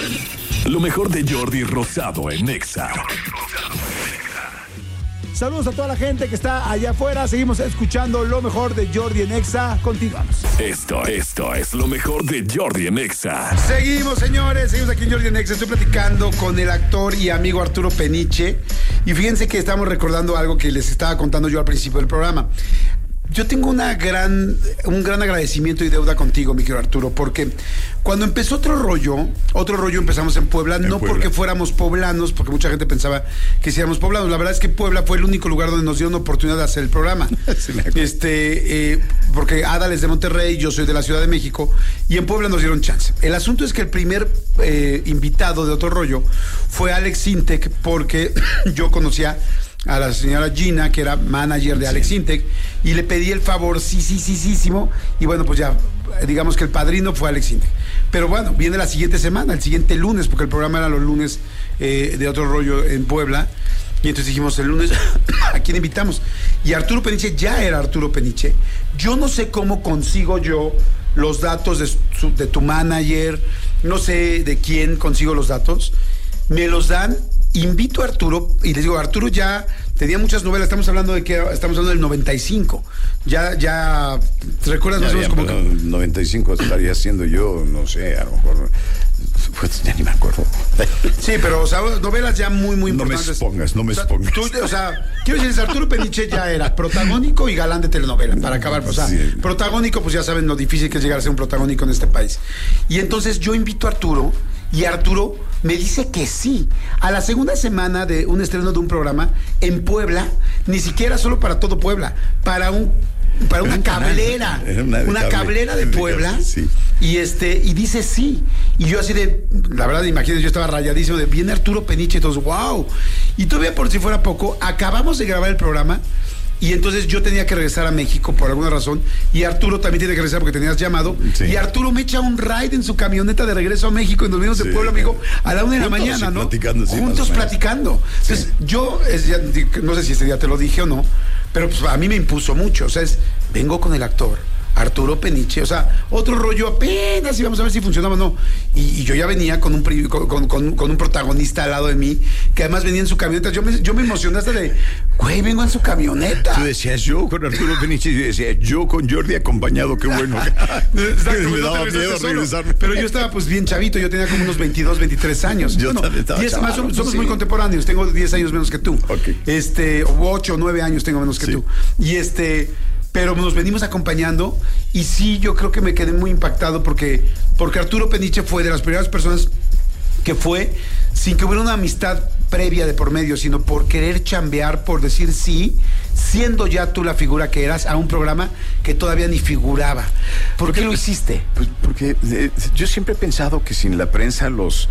Lo mejor de Jordi Rosado en Nexa. Saludos a toda la gente que está allá afuera. Seguimos escuchando lo mejor de Jordi en Nexa. Continuamos. Esto es lo mejor de Jordi en Nexa. Seguimos, señores. Seguimos aquí en Jordi en Nexa. Estoy platicando con el actor y amigo Arturo Peniche. Y fíjense que estamos recordando algo que les estaba contando yo al principio del programa. Yo tengo un gran agradecimiento y deuda contigo, mi querido Arturo, porque cuando empezó otro rollo empezamos en Puebla, no porque fuéramos poblanos, porque mucha gente pensaba que si éramos poblanos. La verdad es que Puebla fue el único lugar donde nos dieron oportunidad de hacer el programa. Sí, porque Adal es de Monterrey, yo soy de la Ciudad de México, y en Puebla nos dieron chance. El asunto es que el primer invitado de otro rollo fue Alex Sintek, porque yo conocía a la señora Gina, que era manager de Alex Sintek, y le pedí el favor, y bueno, pues ya, digamos que el padrino fue Alex Sintek. Pero bueno, viene la siguiente semana, el siguiente lunes, porque el programa era los lunes de otro rollo en Puebla, y entonces dijimos, el lunes, ¿a quién invitamos? Y Arturo Peniche ya era Arturo Peniche. Yo no sé cómo consigo yo los datos de tu manager, no sé de quién consigo los datos, me los dan. Invito a Arturo y les digo, Arturo ya tenía muchas novelas, estamos hablando del 95. Ya ¿te recuerdas más o menos como que 95 estaría siendo yo, no sé, a lo mejor pues ya ni me acuerdo. Sí, pero o sea, novelas ya muy importantes. No me expongas. Quiero decirles, Arturo Peniche ya era protagónico y galán de telenovela, para acabar. O sea, protagónico, pues ya saben lo difícil que es llegar a ser un protagónico en este país. Y entonces yo invito a Arturo y Arturo me dice que sí. A la segunda semana de un estreno de un programa en Puebla, ni siquiera solo para todo Puebla, para una cablera, una cablera de Puebla, sí. Y dice sí. Y yo así la verdad, imagínense, yo estaba rayadísimo de viene Arturo Peniche, y todos, wow. Y todavía por si fuera poco, acabamos de grabar el programa. Y entonces yo tenía que regresar a México por alguna razón, y Arturo también tiene que regresar porque tenías llamado, y Arturo me echa un ride en su camioneta de regreso a México, y nos vimos de Puebla, amigo, a la 1 de la mañana, ¿no? Juntos platicando. Entonces yo, no sé si ese día te lo dije o no, pero pues a mí me impuso mucho. O sea, vengo con el actor Arturo Peniche, o sea, otro rollo apenas, y vamos a ver si funcionaba o no. Y yo ya venía con un protagonista al lado de mí, que además venía en su camioneta. Yo me emocioné hasta de, güey, vengo en su camioneta. Tú decías yo con Arturo Peniche, y yo decía yo con Jordi acompañado, qué bueno. Exacto, me daba miedo regresarme. Pero yo estaba pues bien chavito, yo tenía como unos 22, 23 años. Yo también estaba 10 más, somos muy contemporáneos, tengo 10 años menos que tú. Okay. 8 o 9 años tengo menos que tú. Y pero nos venimos acompañando, y sí, yo creo que me quedé muy impactado porque Arturo Peniche fue de las primeras personas que fue sin que hubiera una amistad previa de por medio, sino por querer chambear, por decir sí, siendo ya tú la figura que eras, a un programa que todavía ni figuraba. ¿Por qué lo hiciste? Pues porque yo siempre he pensado que sin la prensa los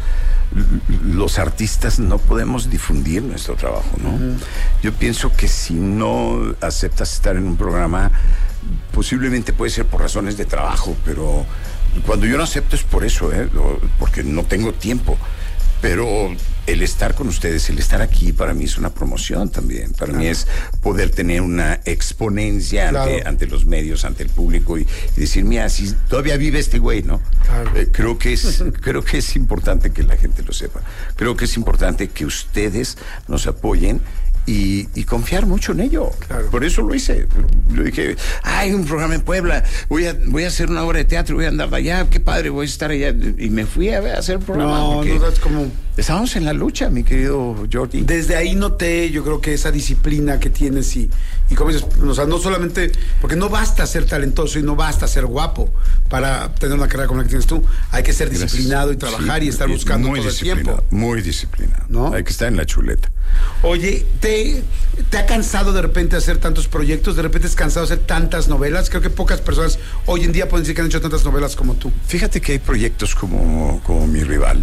artistas no podemos difundir nuestro trabajo, ¿no? Uh-huh. Yo pienso que si no aceptas estar en un programa, posiblemente puede ser por razones de trabajo, pero cuando yo no acepto es por eso, porque no tengo tiempo. Pero el estar con ustedes, el estar aquí, para mí es una promoción también. Para mí es poder tener una exponencia ante los medios, ante el público, y decir, mira, si todavía vive este güey, ¿no? Claro. Creo que es importante que la gente lo sepa. Creo que es importante que ustedes nos apoyen y confiar mucho en ello. Claro. Por eso lo hice. Yo dije, hay un programa en Puebla, voy a hacer una obra de teatro, voy a andar allá, qué padre, voy a estar allá. Y me fui a hacer el programa. No es como... Estábamos en la lucha, mi querido Jordi. Desde ahí noté, yo creo que esa disciplina que tienes y como dices, o sea, no solamente, porque no basta ser talentoso y no basta ser guapo para tener una carrera como la que tienes tú. Hay que ser disciplinado y trabajar y estar buscando todo el tiempo. Muy disciplinado, ¿no? Hay que estar en la chuleta. Oye, ¿te ha cansado de repente hacer tantos proyectos? ¿De repente es cansado de hacer tantas novelas? Creo que pocas personas hoy en día pueden decir que han hecho tantas novelas como tú. Fíjate que hay proyectos como Mi Rival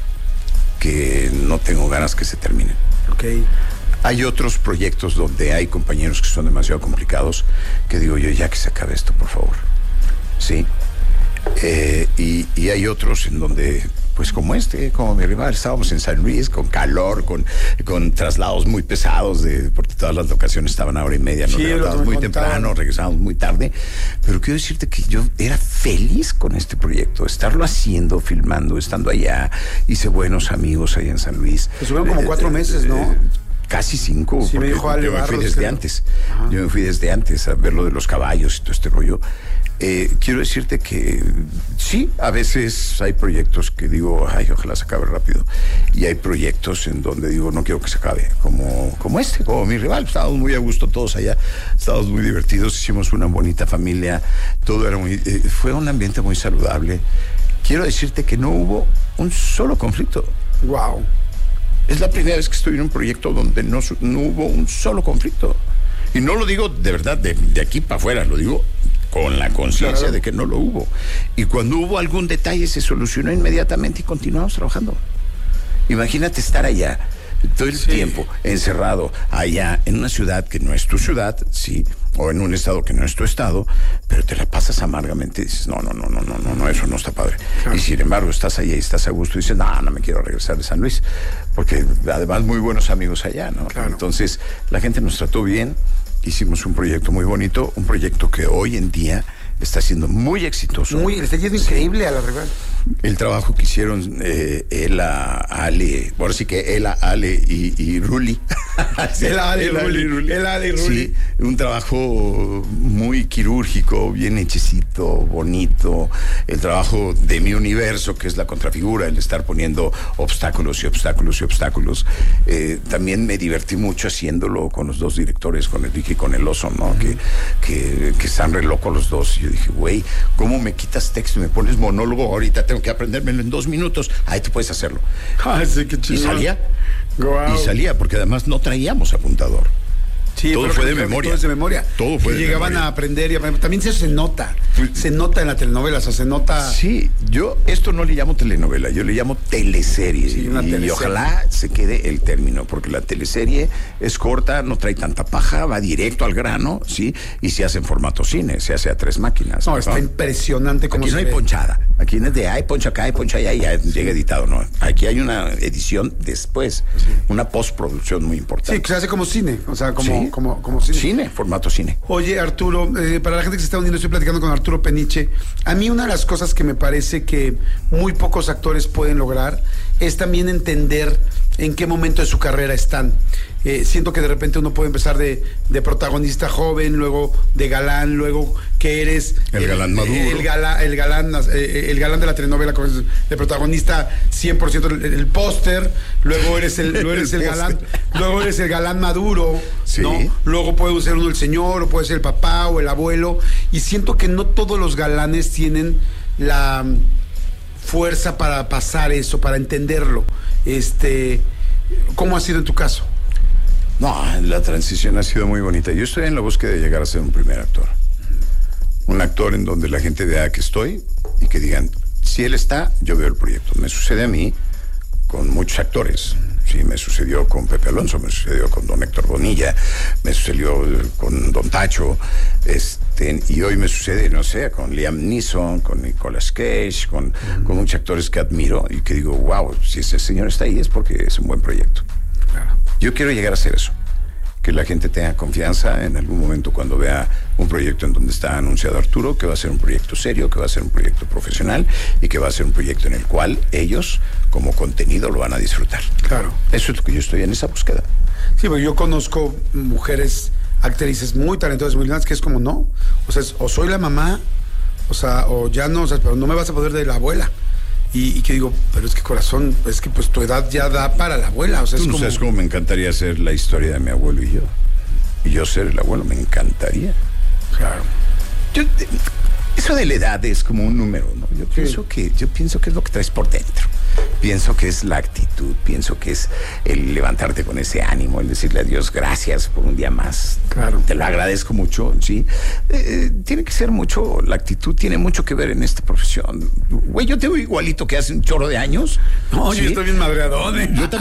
que no tengo ganas que se terminen. Okay. Hay otros proyectos donde hay compañeros que son demasiado complicados, que digo yo, ya que se acabe esto, por favor. Sí. Y hay otros en donde, pues como como mi rival, estábamos en San Luis con calor, con traslados muy pesados, porque todas las locaciones estaban a hora y media, nos levantábamos muy temprano, regresábamos muy tarde. Pero quiero decirte que yo era feliz con este proyecto, estarlo haciendo, filmando, estando allá. Hice buenos amigos allá en San Luis. Estuvieron como 4 meses, ¿no? Casi 5, sí, porque yo me fui desde antes. Yo me fui desde antes a ver lo de los caballos y todo este rollo. Quiero decirte que sí, a veces hay proyectos que digo, ay, ojalá se acabe rápido. Y hay proyectos en donde digo, no quiero que se acabe, como mi rival. Estábamos muy a gusto todos allá, estábamos muy divertidos, hicimos una bonita familia, todo era fue un ambiente muy saludable. Quiero decirte que no hubo un solo conflicto. Wow. Es la primera vez que estoy en un proyecto donde no hubo un solo conflicto. Y no lo digo de verdad de aquí para afuera, lo digo con la conciencia de que no lo hubo. Y cuando hubo algún detalle se solucionó inmediatamente y continuamos trabajando. Imagínate estar allá todo el tiempo encerrado allá en una ciudad que no es tu ciudad, sí, o en un estado que no es tu estado, pero te la pasas amargamente y dices, no, eso no está padre. Claro. Y sin embargo estás allá y estás a gusto y dices, no me quiero regresar de San Luis, porque además muy buenos amigos allá, ¿no? Claro. Entonces la gente nos trató bien, hicimos un proyecto muy bonito, un proyecto que hoy en día está siendo muy exitoso. Le está yendo increíble a la rival. El trabajo que hicieron Ela, Ale, ahora sí que Ela, Ale y Ruli. Ela, Ale y Ruli. Sí, un trabajo muy quirúrgico, bien hechecito, bonito. El trabajo de mi universo, que es la contrafigura, el estar poniendo obstáculos y obstáculos y obstáculos. También me divertí mucho haciéndolo con los dos directores, con Enrique y con el Oso, ¿no? Que están re locos los dos. Y yo dije, güey, ¿cómo me quitas texto y me pones monólogo? Ahorita tengo que aprendérmelo en 2 minutos. Ahí tú puedes hacerlo. Sí, qué chido. Y salía. Wow. Y salía, porque además no traíamos apuntador. Sí, todo fue de memoria. Todo es de memoria. Todo fue de llegaban memoria. A aprender y también eso se nota. Se nota en la telenovela, o sea, se nota. Sí, yo esto no le llamo telenovela, yo le llamo teleserie. Sí, y ojalá se quede el término, porque la teleserie es corta, no trae tanta paja, va directo al grano, ¿sí? Y se hace en formato cine, se hace a 3 máquinas. No, está impresionante cómo aquí no hay ponchada. Aquí no es de ay, poncha acá, hay poncha allá y ya llega editado, no. Aquí hay una edición después, una postproducción muy importante. Sí, que se hace como cine, o sea, como cine. Cine, formato cine. Oye, Arturo, para la gente que se está uniendo, estoy platicando con Arturo Peniche. A mí una de las cosas que me parece que muy pocos actores pueden lograr es también entender en qué momento de su carrera están. Siento que de repente uno puede empezar de protagonista joven, luego de galán, luego que eres el galán maduro, el galán de la telenovela, de protagonista 100%, el póster, luego eres el galán, luego eres el galán maduro, sí. ¿no? Luego puede ser uno el señor, o puede ser el papá o el abuelo, y siento que no todos los galanes tienen la fuerza para pasar eso, para entenderlo. ¿Cómo ha sido en tu caso? No, la transición ha sido muy bonita. Yo estoy en la búsqueda de llegar a ser un primer actor. Un actor en donde la gente vea que estoy y que digan, si él está, yo veo el proyecto. Me sucede a mí con muchos actores. Sí, me sucedió con Pepe Alonso, me sucedió con don Héctor Bonilla, me sucedió con don Tacho, y hoy me sucede, no sé, con Liam Neeson, con Nicolas Cage, con muchos actores que admiro y que digo, wow, si ese señor está ahí es porque es un buen proyecto. Claro. Yo quiero llegar a hacer eso, que la gente tenga confianza en algún momento cuando vea un proyecto en donde está anunciado Arturo, que va a ser un proyecto serio, que va a ser un proyecto profesional y que va a ser un proyecto en el cual ellos, como contenido, lo van a disfrutar. Claro. Eso es lo que yo estoy en esa búsqueda. Sí, porque yo conozco mujeres, actrices muy talentosas, muy lindas, que es como no. O sea, o soy la mamá, o sea, o ya no, o sea, pero no me vas a poder de la abuela. Y que digo, pero es que corazón, es que pues tu edad ya da para la abuela. O sea, tú no sabes cómo me encantaría hacer la historia de mi abuelo y yo. Y yo ser el abuelo, me encantaría. Claro. Eso de la edad es como un número, ¿no? Yo pienso que es lo que traes por dentro. pienso que es la actitud, pienso que es el levantarte con ese ánimo, el decirle a Dios gracias por un día más. Claro. Te lo agradezco mucho, ¿sí? Tiene que ser mucho, la actitud tiene mucho que ver en esta profesión. Güey, yo te veo igualito que hace un chorro de años. No, ¿sí? yo estoy bien madreadón.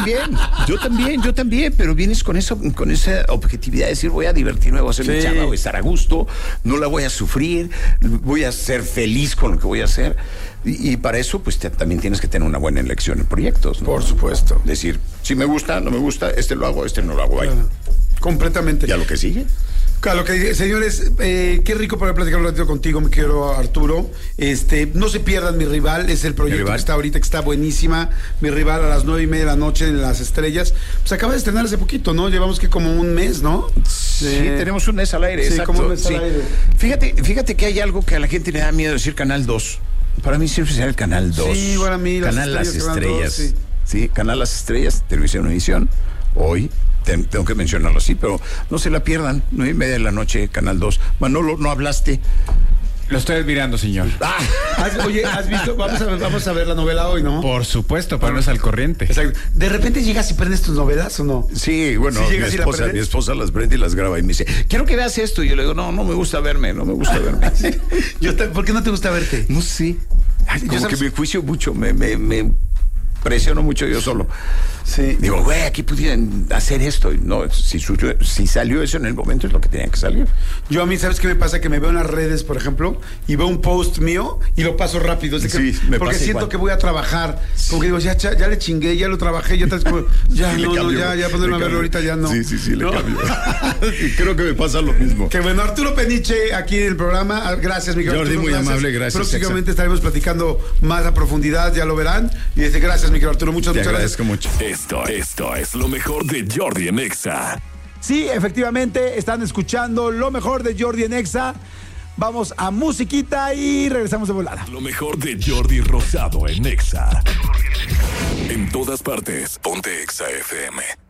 Yo también, pero vienes con eso, con esa objetividad de decir voy a divertirme, voy a hacer mi chamba, voy a estar a gusto, no la voy a sufrir, voy a ser feliz con lo que voy a hacer. Y para eso, pues también tienes que tener una buena elección en proyectos, ¿no? Por supuesto. Decir, si me gusta, no me gusta, este lo hago, este no lo hago. Claro. Completamente. ¿Y a lo que sigue? Claro, que señores, qué rico poder platicar un ratito contigo, mi querido Arturo. No se pierdan Mi Rival, es el proyecto que está ahorita, que está buenísima. Mi Rival a las 9:30 de la noche en Las Estrellas. Pues acaba de estrenar hace poquito, ¿no? Llevamos que como un mes, ¿no? Sí, tenemos un mes al aire, sí, exacto. Como un mes al aire. Fíjate que hay algo que a la gente le da miedo decir Canal 2. Para mí siempre será el Canal 2. Sí, para mí Canal Las Estrellas. 2, sí, Canal Las Estrellas, Televisión Univisión. Hoy tengo que mencionarlo así, pero no se la pierdan. 9:30 de la noche, Canal 2. Manolo, no hablaste. Lo estoy admirando, señor. Oye, ¿has visto? Vamos a ver la novela hoy, ¿no? Por supuesto, ponernos al corriente. Exacto. ¿De repente llegas y prendes tus novelas o no? Sí, bueno, ¿Sí mi esposa las prende y las graba y me dice, quiero que veas esto. Y yo le digo, no me gusta verme. ¿Por qué no te gusta verte? No sé. Como que me juicio mucho, me presiono mucho yo solo. Sí. Digo, güey, aquí pudieran hacer esto. No, si salió eso en el momento es lo que tenía que salir. Yo a mí, ¿sabes qué me pasa? Que me veo en las redes, por ejemplo, y veo un post mío y lo paso rápido. Sí, porque siento igual. Que voy a trabajar. Sí. Como que digo, ya le chingué, ya lo trabajé, ya ponerme a verlo ahorita ya no. Sí, le cambio. Creo que me pasa lo mismo. Que bueno, Arturo Peniche aquí en el programa. Gracias, mi querido Jordi, Arturo. muy amable, gracias. Próximamente estaremos platicando más a profundidad, ya lo verán. Y gracias, mi querido Arturo. Muchas gracias. Agradezco mucho. Esto es lo mejor de Jordi en Exa. Sí, efectivamente, están escuchando lo mejor de Jordi en Exa. Vamos a musiquita y regresamos de volada. Lo mejor de Jordi Rosado en Exa. En todas partes, ponte Exa FM.